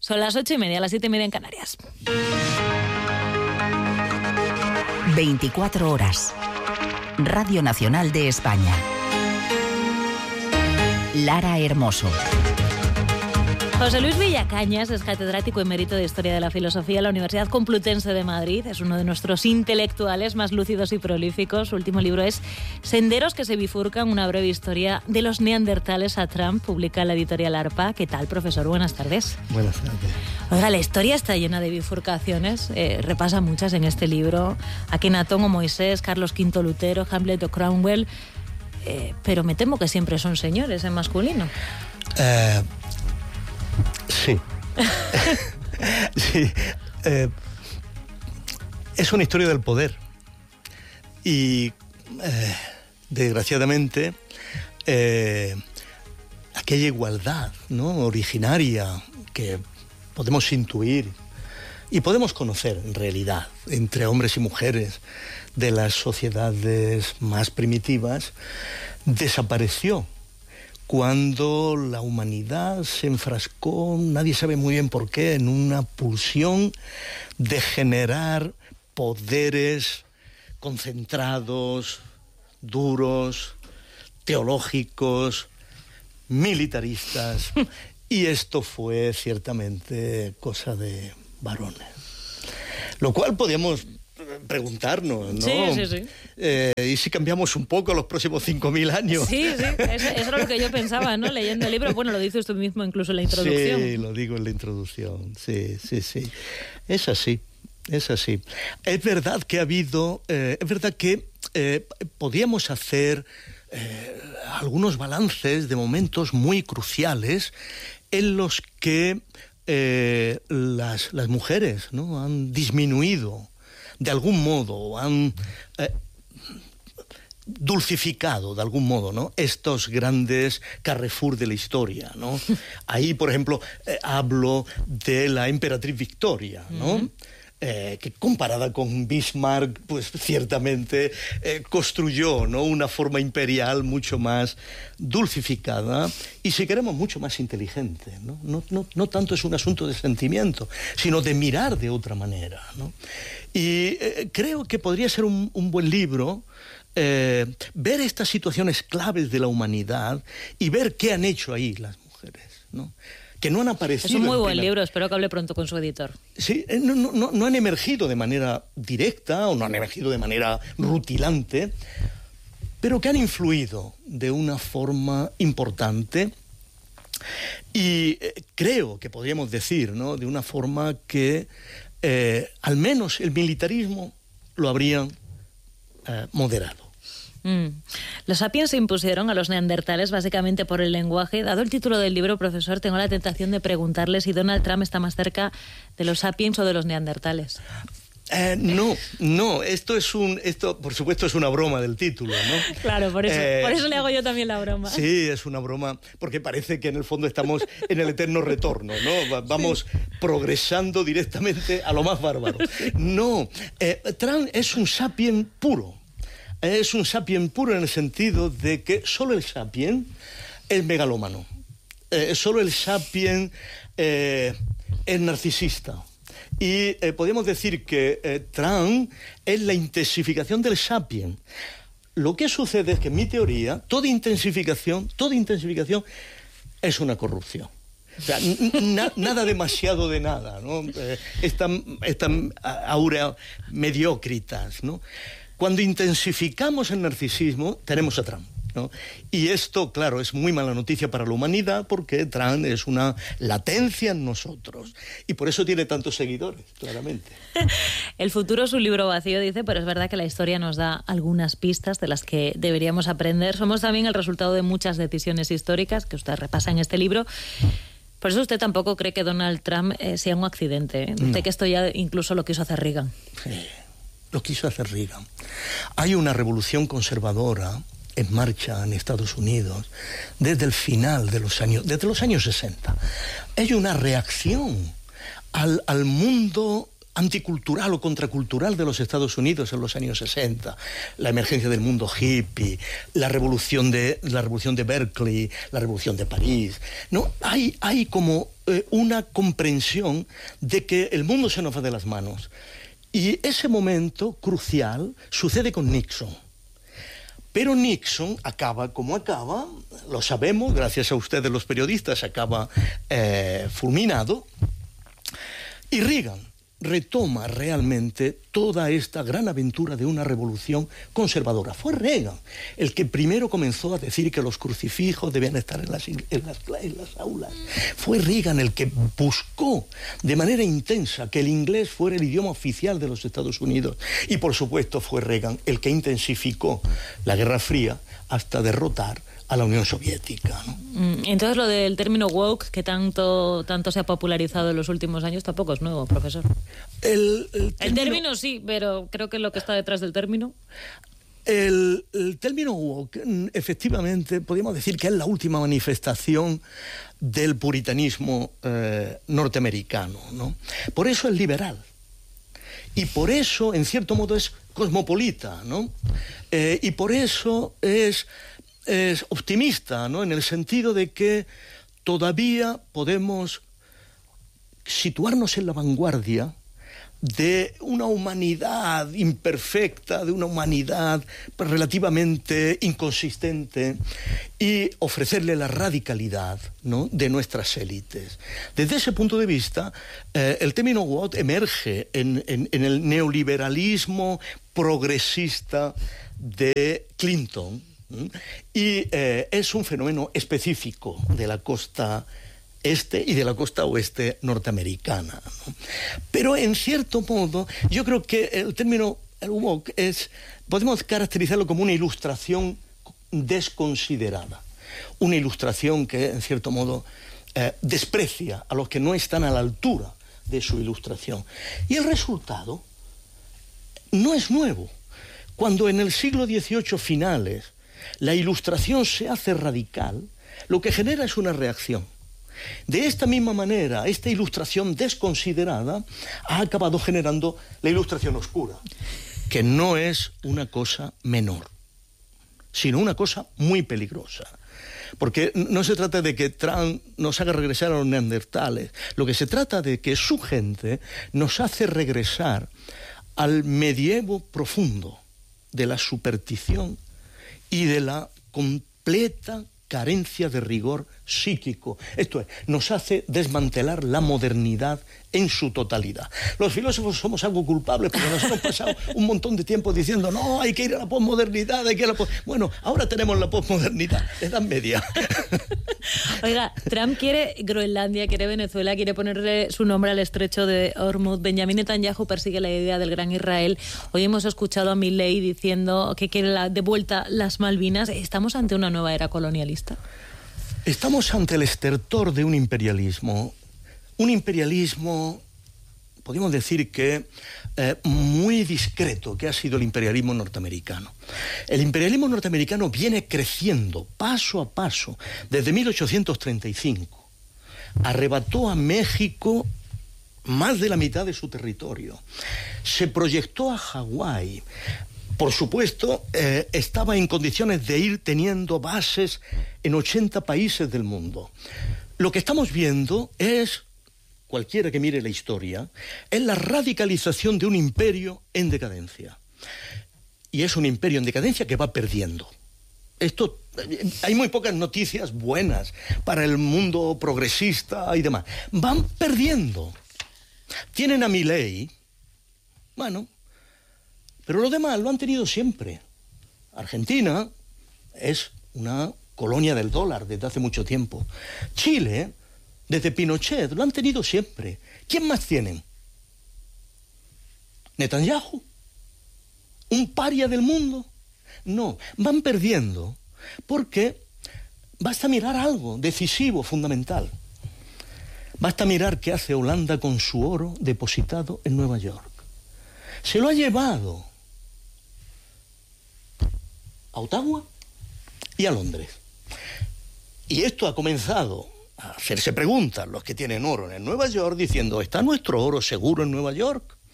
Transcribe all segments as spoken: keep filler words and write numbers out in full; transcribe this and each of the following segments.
Son las ocho y media, las siete y media en Canarias. veinticuatro horas. Radio Nacional de España. Lara Hermoso. José Luis Villacañas es catedrático emérito de Historia de la Filosofía en la Universidad Complutense de Madrid. Es uno de nuestros intelectuales más lúcidos y prolíficos. Su último libro es Senderos que se bifurcan, una breve historia de los neandertales a Trump. Publica la editorial ARPA. ¿Qué tal, profesor? Buenas tardes. Buenas tardes. Oiga, la historia está llena de bifurcaciones. Eh, repasa muchas en este libro. Akenatón o Moisés, Carlos quinto Lutero, Hamlet o Cromwell. Eh, pero me temo que siempre son señores en masculino. Eh... Sí. sí. Eh, es una historia del poder. Y, eh, desgraciadamente, eh, aquella igualdad, ¿no?, originaria que podemos intuir y podemos conocer en realidad entre hombres y mujeres de las sociedades más primitivas, desapareció cuando la humanidad se enfrascó, nadie sabe muy bien por qué, en una pulsión de generar poderes concentrados, duros, teológicos, militaristas, y esto fue ciertamente cosa de varones. Lo cual podíamos preguntarnos, ¿no? Sí, sí, sí. Eh, ¿y si cambiamos un poco los próximos cinco mil años? Sí, sí, eso, eso era lo que yo pensaba, ¿no? Leyendo el libro. Bueno, lo dices tú mismo incluso en la introducción. Sí, lo digo en la introducción, sí, sí, sí. Es así, es así. Es verdad que ha habido, eh, es verdad que eh, podíamos hacer eh, algunos balances de momentos muy cruciales en los que eh, las, las mujeres, ¿no?, han disminuido de algún modo, han eh, dulcificado de algún modo, ¿no?, estos grandes Carrefour de la historia, ¿no? Ahí, por ejemplo, eh, hablo de la emperatriz Victoria, ¿no? Uh-huh. Eh, que comparada con Bismarck, pues ciertamente eh, construyó, ¿no?, una forma imperial mucho más dulcificada y, si queremos, mucho más inteligente, ¿no? No, no, no tanto es un asunto de sentimiento, sino de mirar de otra manera, ¿no? Y eh, creo que podría ser un, un buen libro eh, ver estas situaciones claves de la humanidad y ver qué han hecho ahí las mujeres, ¿no?, que no han aparecido. Es un muy buen primer... libro, espero que hable pronto con su editor. Sí, no, no, no han emergido de manera directa o no han emergido de manera rutilante, pero que han influido de una forma importante y eh, creo que podríamos decir, ¿no?, de una forma que eh, al menos el militarismo lo habrían eh, moderado. Mm. Los sapiens se impusieron a los neandertales básicamente por el lenguaje. Dado el título del libro, profesor, tengo la tentación de preguntarle si Donald Trump está más cerca de los sapiens o de los neandertales. Eh, no, no, esto es un, esto por supuesto es una broma del título, ¿no? Claro, por eso, eh, por eso le hago yo también la broma. Sí, es una broma, porque parece que en el fondo estamos en el eterno retorno, ¿no? Vamos sí. progresando directamente a lo más bárbaro. Sí. No, eh, Trump es un sapien puro. Es un sapien puro en el sentido de que solo el sapien es megalómano. Eh, solo el sapien eh, es narcisista. Y eh, podemos decir que eh, Trump es la intensificación del sapien. Lo que sucede es que, en mi teoría, toda intensificación, toda intensificación es una corrupción. O sea, na, nada demasiado de nada, ¿no? Eh, esta, esta aura mediocritas, ¿no? Cuando intensificamos el narcisismo, tenemos a Trump, ¿no? Y esto, claro, es muy mala noticia para la humanidad porque Trump es una latencia en nosotros y por eso tiene tantos seguidores, claramente. El futuro es un libro vacío, dice, pero es verdad que la historia nos da algunas pistas de las que deberíamos aprender. Somos también el resultado de muchas decisiones históricas que usted repasa en este libro. Por eso usted tampoco cree que Donald Trump eh, sea un accidente, ¿eh? Dice no. que esto ya incluso lo quiso hacer Reagan. Sí. Lo quiso hacer Reagan. Hay una revolución conservadora en marcha en Estados Unidos desde el final de los años, desde los años sesenta. Hay una reacción al, al mundo anticultural o contracultural de los Estados Unidos en los años sesenta, la emergencia del mundo hippie, la revolución de, la revolución de Berkeley, la revolución de París, ¿no? Hay, hay como eh, una comprensión de que el mundo se nos va de las manos. Y ese momento crucial sucede con Nixon. Pero Nixon acaba como acaba, lo sabemos, gracias a ustedes los periodistas, acaba eh, fulminado, y Reagan retoma realmente toda esta gran aventura de una revolución conservadora. Fue Reagan el que primero comenzó a decir que los crucifijos debían estar en las, en las, en las aulas. Fue Reagan el que buscó de manera intensa que el inglés fuera el idioma oficial de los Estados Unidos. Y por supuesto fue Reagan el que intensificó la Guerra Fría hasta derrotar a la Unión Soviética, ¿no? Entonces lo del término woke, que tanto, tanto se ha popularizado en los últimos años, tampoco es nuevo, profesor. El, el, término, el término sí, pero creo que lo que está detrás del término... El, el término woke, efectivamente, podríamos decir que es la última manifestación del puritanismo eh, norteamericano, ¿no? Por eso es liberal. Y por eso, en cierto modo, es cosmopolita, ¿no? Eh, y por eso es... es optimista, ¿no? En el sentido de que todavía podemos situarnos en la vanguardia de una humanidad imperfecta, de una humanidad relativamente inconsistente, y ofrecerle la radicalidad, ¿no?, de nuestras élites. Desde ese punto de vista, eh, el término woke emerge en, en, en el neoliberalismo progresista de Clinton, y eh, es un fenómeno específico de la costa este y de la costa oeste norteamericana, ¿no? Pero en cierto modo yo creo que el término el woke es, podemos caracterizarlo como una ilustración desconsiderada, una ilustración que en cierto modo eh, desprecia a los que no están a la altura de su ilustración. Y el resultado no es nuevo. Cuando en el siglo dieciocho finales la ilustración se hace radical, lo que genera es una reacción. De esta misma manera, esta ilustración desconsiderada ha acabado generando la ilustración oscura, que no es una cosa menor, sino una cosa muy peligrosa. Porque no se trata de que Trump nos haga regresar a los neandertales, lo que se trata de que su gente nos hace regresar al medievo profundo de la superstición y de la completa carencia de rigor psíquico. Esto es, nos hace desmantelar la modernidad en su totalidad. Los filósofos somos algo culpables porque nos hemos pasado un montón de tiempo diciendo no, hay que ir a la posmodernidad, hay que ir a la pos... Bueno, ahora tenemos la posmodernidad, edad media. Oiga, Trump quiere Groenlandia, quiere Venezuela, quiere ponerle su nombre al estrecho de Hormuz. Benjamín Netanyahu persigue la idea del gran Israel. Hoy hemos escuchado a Milei diciendo que quiere la, de vuelta las Malvinas. ¿Estamos ante una nueva era colonialista? Estamos ante el estertor de un imperialismo. Un imperialismo, podríamos decir que eh, muy discreto, que ha sido el imperialismo norteamericano. El imperialismo norteamericano viene creciendo paso a paso desde mil ochocientos treinta y cinco. Arrebató a México más de la mitad de su territorio. Se proyectó a Hawái. Por supuesto, eh, estaba en condiciones de ir teniendo bases en ochenta países del mundo. Lo que estamos viendo es, cualquiera que mire la historia, es la radicalización de un imperio en decadencia. Y es un imperio en decadencia que va perdiendo. Esto, hay muy pocas noticias buenas para el mundo progresista y demás. Van perdiendo. Tienen a Milei, bueno, pero lo demás lo han tenido siempre. Argentina es una colonia del dólar desde hace mucho tiempo. Chile, desde Pinochet, lo han tenido siempre. ¿Quién más tienen? ¿Netanyahu? ¿Un paria del mundo? No, van perdiendo porque basta mirar algo decisivo, fundamental. Basta mirar qué hace Holanda con su oro depositado en Nueva York. Se lo ha llevado a Ottawa y a Londres. Y esto ha comenzado a hacerse preguntas los que tienen oro en Nueva York, diciendo, ¿está nuestro oro seguro en Nueva York?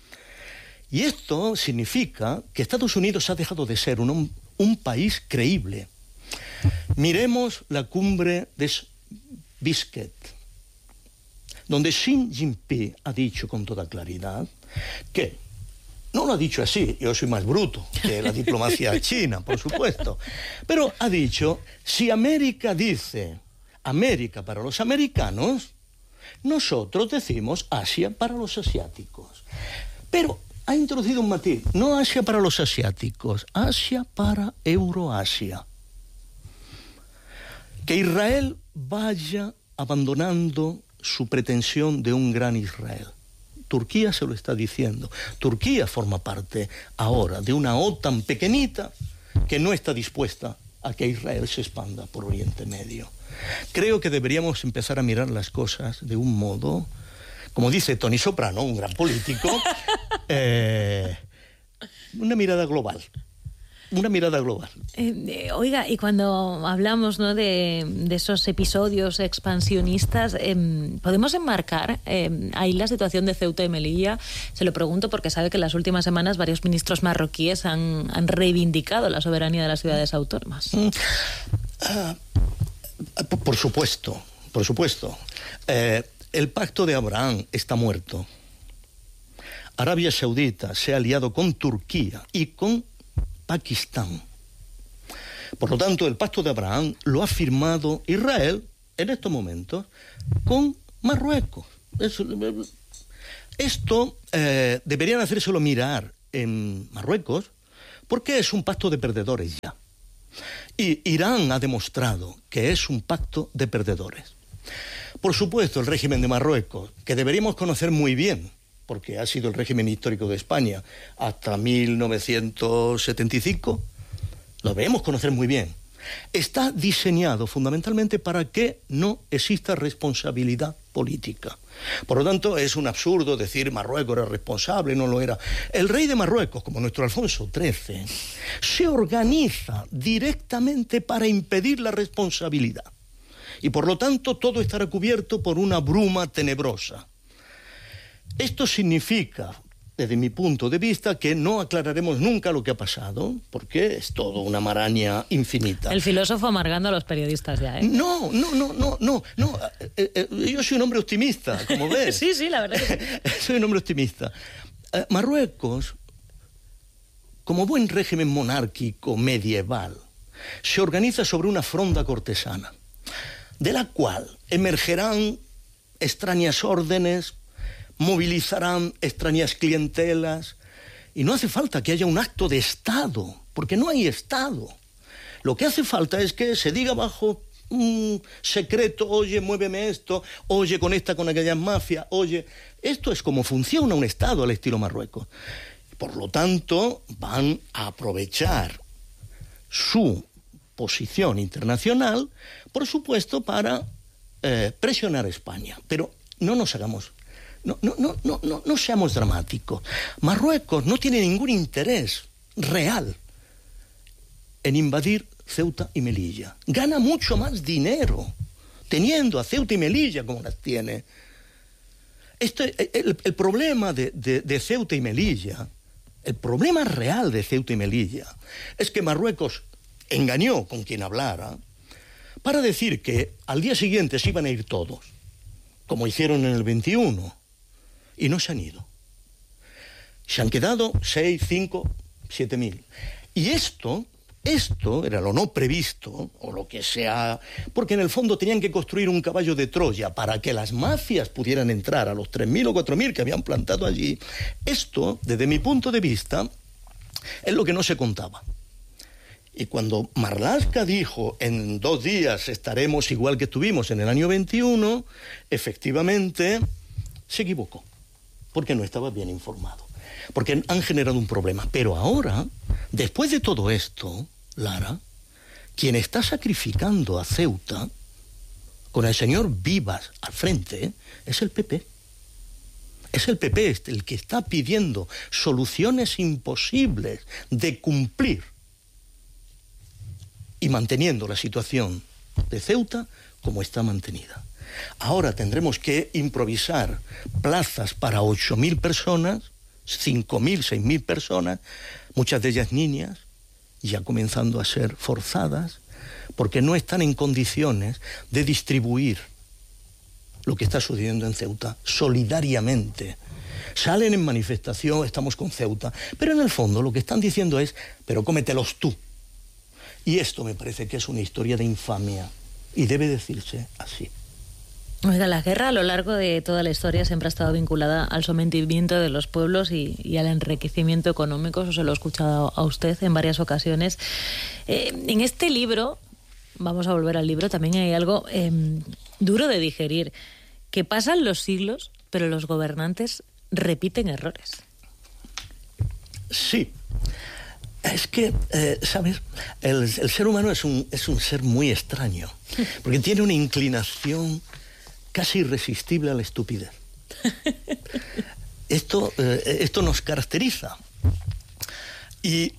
Y esto significa que Estados Unidos ha dejado de ser un, un país creíble. Miremos la cumbre de Biscayne, donde Xi Jinping ha dicho con toda claridad que, no lo ha dicho así, yo soy más bruto que la diplomacia china, por supuesto, pero ha dicho, si América dice América para los americanos, nosotros decimos Asia para los asiáticos. Pero ha introducido un matiz, no Asia para los asiáticos, Asia para Euroasia. Que Israel vaya abandonando su pretensión de un gran Israel. Turquía se lo está diciendo. Turquía forma parte ahora de una OTAN pequeñita que no está dispuesta a que Israel se expanda por Oriente Medio. Creo que deberíamos empezar a mirar las cosas de un modo, como dice Tony Soprano, un gran político, eh, una mirada global. Una mirada global. Eh, eh, oiga, y cuando hablamos, ¿no?, de, de esos episodios expansionistas, eh, ¿podemos enmarcar eh, ahí la situación de Ceuta y Melilla? Se lo pregunto porque sabe que en las últimas semanas varios ministros marroquíes han, han reivindicado la soberanía de las ciudades autónomas. Mm. Uh, por supuesto, por supuesto. Eh, el pacto de Abraham está muerto. Arabia Saudita se ha aliado con Turquía y con Pakistán. Por lo tanto, el pacto de Abraham lo ha firmado Israel en estos momentos con Marruecos. Eso, esto eh, deberían hacérselo mirar en Marruecos porque es un pacto de perdedores ya. Y Irán ha demostrado que es un pacto de perdedores. Por supuesto, el régimen de Marruecos, que deberíamos conocer muy bien, porque ha sido el régimen histórico de España hasta mil novecientos setenta y cinco, lo debemos conocer muy bien. Está diseñado fundamentalmente para que no exista responsabilidad política. Por lo tanto, es un absurdo decir Marruecos era responsable, no lo era. El rey de Marruecos, como nuestro Alfonso trece, se organiza directamente para impedir la responsabilidad. Y por lo tanto, todo estará cubierto por una bruma tenebrosa. Esto significa, desde mi punto de vista, que no aclararemos nunca lo que ha pasado, porque es todo una maraña infinita. El filósofo amargando a los periodistas ya, ¿eh? No, no, no, no, no, no. Eh, eh, yo soy un hombre optimista, como ves. Sí, sí, la verdad que sí. Soy un hombre optimista. Eh, Marruecos, como buen régimen monárquico medieval, se organiza sobre una fronda cortesana, de la cual emergerán extrañas órdenes, movilizarán extrañas clientelas, y no hace falta que haya un acto de Estado, porque no hay Estado. Lo que hace falta es que se diga bajo un secreto, oye, muéveme esto, oye, conecta con aquellas mafias, oye... Esto es como funciona un Estado al estilo Marruecos. Por lo tanto, van a aprovechar su posición internacional, por supuesto, para eh, presionar a España. Pero no nos hagamos... No, no, no, no, no, no seamos dramáticos. Marruecos no tiene ningún interés real en invadir Ceuta y Melilla. Gana mucho más dinero teniendo a Ceuta y Melilla como las tiene. Este, el, el problema de, de, de Ceuta y Melilla, el problema real de Ceuta y Melilla, es que Marruecos engañó con quien hablara para decir que al día siguiente se iban a ir todos, como hicieron en el veintiuno. Y no se han ido. Se han quedado seis, cinco, siete mil. Y esto, esto era lo no previsto, o lo que sea, porque en el fondo tenían que construir un caballo de Troya para que las mafias pudieran entrar a los tres mil o cuatro mil que habían plantado allí. Esto, desde mi punto de vista, es lo que no se contaba. Y cuando Marlaska dijo, en dos días estaremos igual que estuvimos en el año veintiuno, efectivamente se equivocó. Porque no estaba bien informado, porque han generado un problema. Pero ahora, después de todo esto, Lara, quien está sacrificando a Ceuta, con el señor Vivas al frente, es el P P. Es el P P el que está pidiendo soluciones imposibles de cumplir y manteniendo la situación de Ceuta como está mantenida. Ahora tendremos que improvisar plazas para ocho mil personas cinco mil, seis mil personas, muchas de ellas niñas, ya comenzando a ser forzadas, porque no están en condiciones de distribuir lo que está sucediendo en Ceuta solidariamente. Salen en manifestación, estamos con Ceuta, pero en el fondo lo que están diciendo es, pero cómetelos tú. Y esto me parece que es una historia de infamia, y debe decirse así. Oiga, la guerra a lo largo de toda la historia siempre ha estado vinculada al sometimiento de los pueblos y, y al enriquecimiento económico, eso se lo he escuchado a usted en varias ocasiones. Eh, en este libro, vamos a volver al libro, también hay algo eh, duro de digerir, que pasan los siglos, pero los gobernantes repiten errores. Sí. Es que, eh, ¿sabes? El, el ser humano es un, es un ser muy extraño, porque tiene una inclinación casi irresistible a la estupidez. Esto, eh, esto nos caracteriza. Y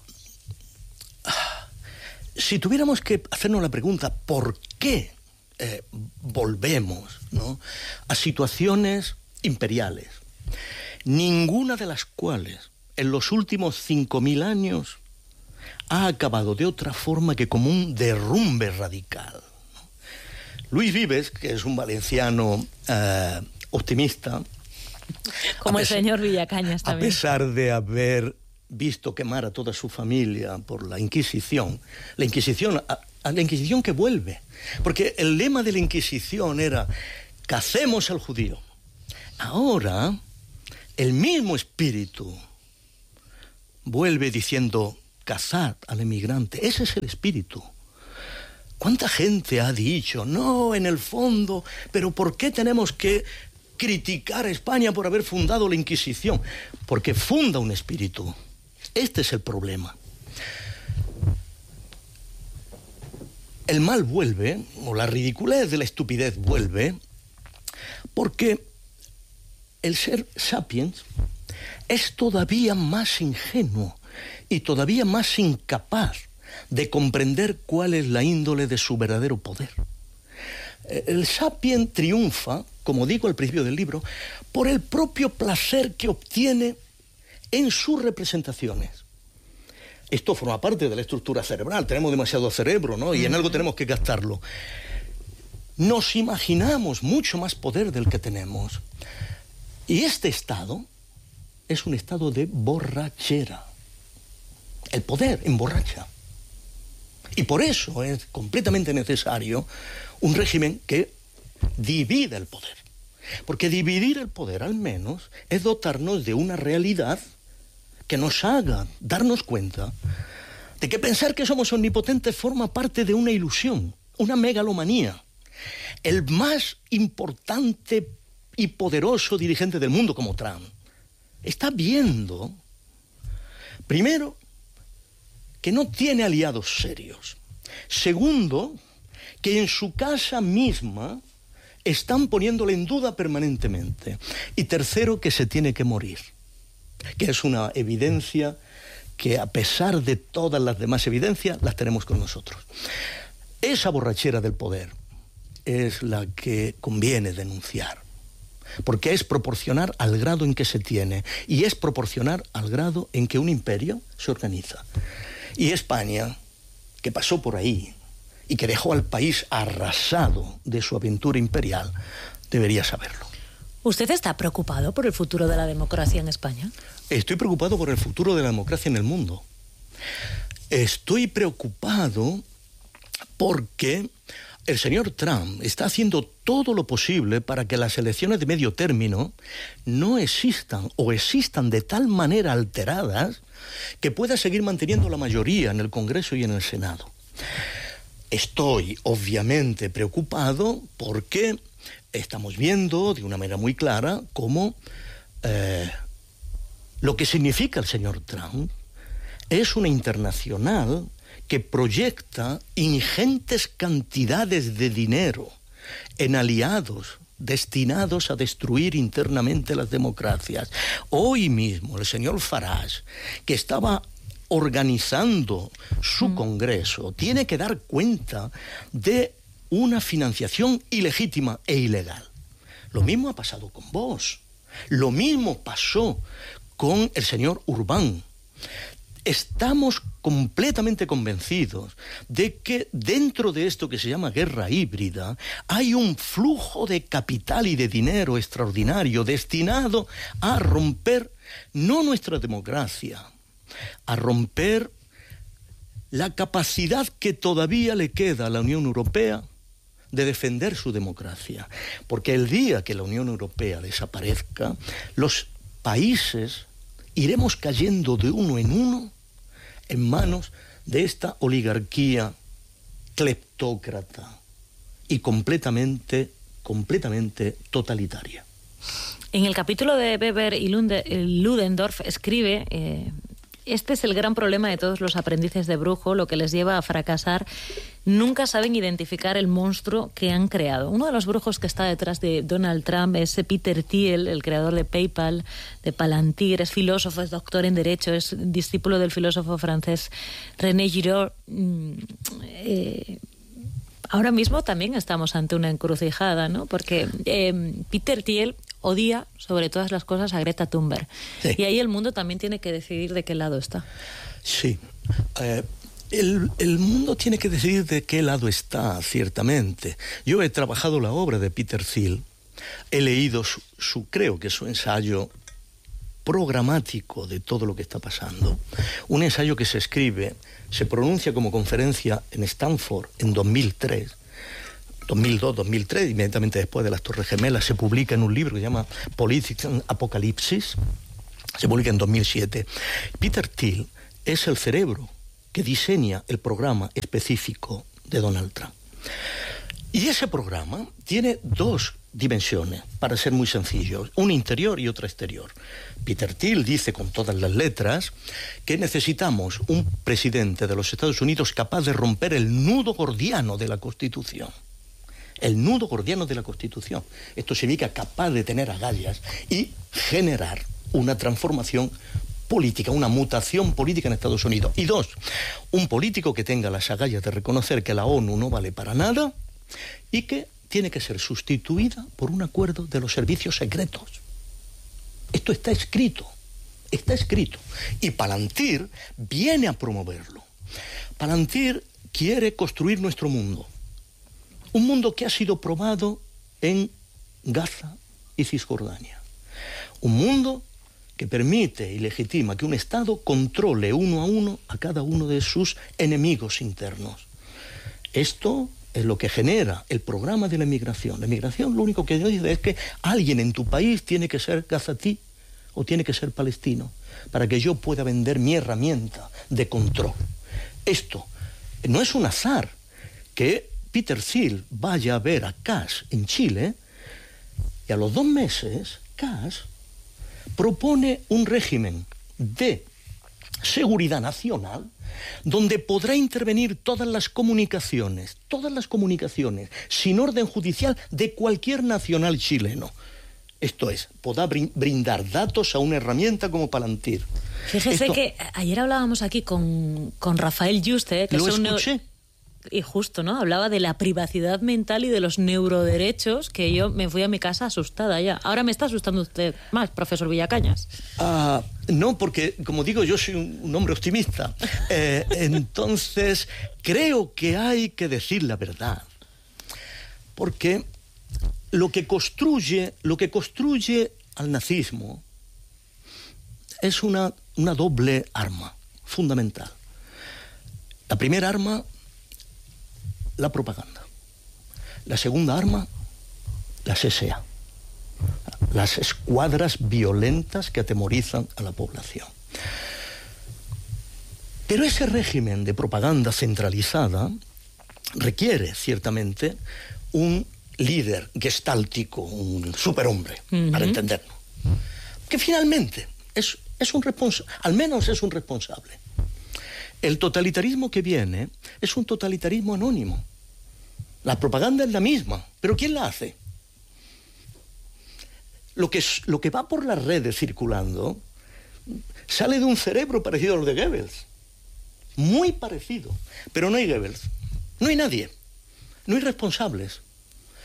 si tuviéramos que hacernos la pregunta, ¿por qué eh, volvemos, ¿no?, a situaciones imperiales, ninguna de las cuales en los últimos cinco mil años ha acabado de otra forma que como un derrumbe radical? Luis Vives, que es un valenciano eh, optimista, como el señor Villacañas también, a pesar de haber visto quemar a toda su familia por la Inquisición, la Inquisición, a, a la Inquisición que vuelve, porque el lema de la Inquisición era cacemos al judío. Ahora, el mismo espíritu vuelve diciendo cazad al emigrante. Ese es el espíritu. ¿Cuánta gente ha dicho, no, en el fondo, pero ¿por qué tenemos que criticar a España por haber fundado la Inquisición? Porque funda un espíritu. Este es el problema. El mal vuelve, o la ridiculez de la estupidez vuelve, porque el ser sapiens es todavía más ingenuo y todavía más incapaz de comprender cuál es la índole de su verdadero poder. El sapien triunfa, como digo al principio del libro, por el propio placer que obtiene en sus representaciones. Esto forma parte de la estructura cerebral, tenemos demasiado cerebro, ¿no? Y en algo tenemos que gastarlo. Nos imaginamos mucho más poder del que tenemos. Y este estado es un estado de borrachera. El poder emborracha. Y por eso es completamente necesario un régimen que divida el poder. Porque dividir el poder, al menos, es dotarnos de una realidad que nos haga darnos cuenta de que pensar que somos omnipotentes forma parte de una ilusión, una megalomanía. El más importante y poderoso dirigente del mundo, como Trump, está viendo, primero, que no tiene aliados serios. Segundo, que en su casa misma están poniéndole en duda permanentemente. Y tercero, que se tiene que morir, que es una evidencia que, a pesar de todas las demás evidencias, las tenemos con nosotros. Esa borrachera del poder es la que conviene denunciar, porque es proporcionar al grado en que se tiene y es proporcionar al grado en que un imperio se organiza. Y España, que pasó por ahí y que dejó al país arrasado de su aventura imperial, debería saberlo. ¿Usted está preocupado por el futuro de la democracia en España? Estoy preocupado por el futuro de la democracia en el mundo. Estoy preocupado porque el señor Trump está haciendo todo lo posible para que las elecciones de medio término no existan o existan de tal manera alteradas que pueda seguir manteniendo la mayoría en el Congreso y en el Senado. Estoy obviamente preocupado porque estamos viendo de una manera muy clara cómo eh, lo que significa el señor Trump es una internacional que proyecta ingentes cantidades de dinero en aliados destinados a destruir internamente las democracias. Hoy mismo el señor Farage, que estaba organizando su mm. Congreso, tiene que dar cuenta de una financiación ilegítima e ilegal. Lo mismo ha pasado con Vox. Lo mismo pasó con el señor Urbán. Estamos completamente convencidos de que dentro de esto que se llama guerra híbrida hay un flujo de capital y de dinero extraordinario destinado a romper no nuestra democracia, a romper la capacidad que todavía le queda a la Unión Europea de defender su democracia. Porque el día que la Unión Europea desaparezca, los países iremos cayendo de uno en uno en manos de esta oligarquía cleptócrata y completamente, completamente totalitaria. En el capítulo de Weber y Ludendorff escribe... Eh... Este es el gran problema de todos los aprendices de brujo, lo que les lleva a fracasar. Nunca saben identificar el monstruo que han creado. Uno de los brujos que está detrás de Donald Trump es Peter Thiel, el creador de PayPal, de Palantir, es filósofo, es doctor en Derecho, es discípulo del filósofo francés René Girard. Eh, ahora mismo también estamos ante una encrucijada, ¿no? Porque eh, Peter Thiel odia sobre todas las cosas a Greta Thunberg. Sí. Y ahí el mundo también tiene que decidir de qué lado está. Sí. Eh, el, el mundo tiene que decidir de qué lado está, ciertamente. Yo he trabajado la obra de Peter Thiel, he leído su, su creo que su ensayo programático de todo lo que está pasando. Un ensayo que se escribe, se pronuncia como conferencia en Stanford en dos mil tres, dos mil dos, dos mil tres, inmediatamente después de las Torres Gemelas, se publica en un libro que se llama Politics and Apocalypse, se publica en dos mil siete. Peter Thiel es el cerebro que diseña el programa específico de Donald Trump. Y ese programa tiene dos dimensiones, para ser muy sencillos, una interior y otra exterior. Peter Thiel dice con todas las letras que necesitamos un presidente de los Estados Unidos capaz de romper el nudo gordiano de la Constitución. El nudo gordiano de la Constitución. Esto significa capaz de tener agallas y generar una transformación política, una mutación política en Estados Unidos. Y dos, un político que tenga las agallas de reconocer que la ONU no vale para nada y que tiene que ser sustituida por un acuerdo de los servicios secretos. Esto está escrito, está escrito. Y Palantir viene a promoverlo. Palantir quiere construir nuestro mundo. Un mundo que ha sido probado en Gaza y Cisjordania. Un mundo que permite y legitima que un Estado controle uno a uno a cada uno de sus enemigos internos. Esto es lo que genera el programa de la emigración. La emigración lo único que dice es que alguien en tu país tiene que ser gazatí o tiene que ser palestino para que yo pueda vender mi herramienta de control. Esto no es un azar que Peter Thiel vaya a ver a Kass en Chile y a los dos meses Kass propone un régimen de seguridad nacional donde podrá intervenir todas las comunicaciones, todas las comunicaciones sin orden judicial de cualquier nacional chileno. Esto es, podrá brindar datos a una herramienta como Palantir. Fíjese Esto, que ayer hablábamos aquí con, con Rafael Yuste, que lo es un escuché. Y justo, ¿no? Hablaba de la privacidad mental y de los neuroderechos, que yo me fui a mi casa asustada ya. Ahora me está asustando usted más, profesor Villacañas. Ah, no, porque, como digo, yo soy un, un hombre optimista. Eh, entonces, creo que hay que decir la verdad. Porque lo que construye, lo que construye al nazismo es una, una doble arma fundamental. La primera arma, la propaganda. La segunda arma, las ese a, las escuadras violentas que atemorizan a la población. Pero ese régimen de propaganda centralizada requiere, ciertamente, un líder gestáltico, un superhombre, uh-huh. para entenderlo. Que finalmente es, es un responsable, al menos es un responsable. El totalitarismo que viene es un totalitarismo anónimo. La propaganda es la misma, pero ¿quién la hace? Lo que, lo que va por las redes circulando sale de un cerebro parecido al de Goebbels. Muy parecido. Pero no hay Goebbels. No hay nadie. No hay responsables.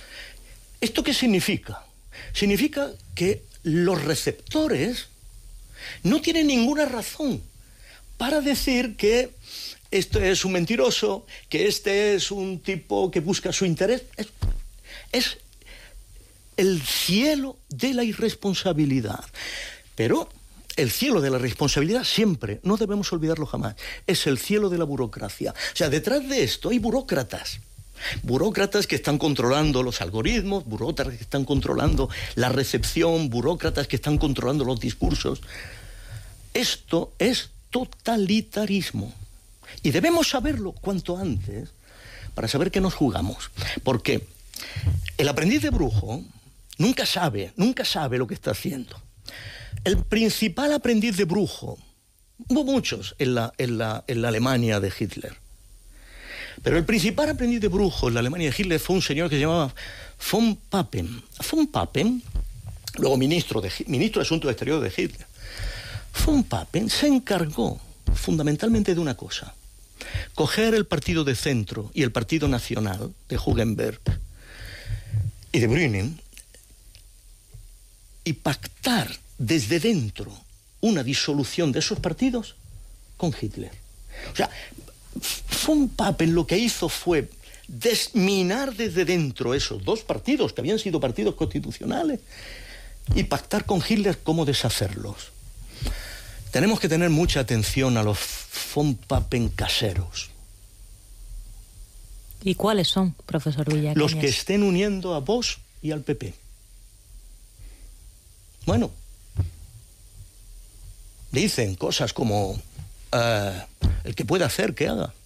¿Esto qué significa? Significa que los receptores no tiene ninguna razón para decir que este es un mentiroso, que este es un tipo que busca su interés. Es, es el cielo de la irresponsabilidad. Pero el cielo de la responsabilidad siempre, no debemos olvidarlo jamás, es el cielo de la burocracia. O sea, detrás de esto hay burócratas. Burócratas que están controlando los algoritmos, burócratas que están controlando la recepción, burócratas que están controlando los discursos. Esto es totalitarismo. Y debemos saberlo cuanto antes para saber qué nos jugamos. Porque el aprendiz de brujo nunca sabe, nunca sabe lo que está haciendo. El principal aprendiz de brujo, hubo muchos en la, en la, en la Alemania de Hitler, pero el principal aprendiz de brujo en la Alemania de Hitler fue un señor que se llamaba von Papen. Von Papen, luego ministro de, ministro de Asuntos Exteriores de Hitler, von Papen se encargó fundamentalmente de una cosa: coger el partido de centro y el partido nacional de Hugenberg y de Brüning y pactar desde dentro una disolución de esos partidos con Hitler. O sea, von Papen lo que hizo fue desminar desde dentro esos dos partidos que habían sido partidos constitucionales y pactar con Hitler cómo deshacerlos. Tenemos que tener mucha atención a los von Papen caseros. ¿Y cuáles son, profesor Villacañas? Los que estén uniendo a Vox y al P P. Bueno, dicen cosas como uh, el que puede hacer, que haga.